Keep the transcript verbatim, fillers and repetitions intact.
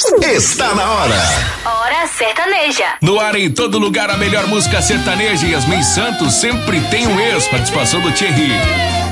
Está na hora. Hora sertaneja. No ar, em todo lugar, a melhor música sertaneja. Yasmin Santos sempre tem um ex. Participação do Thierry.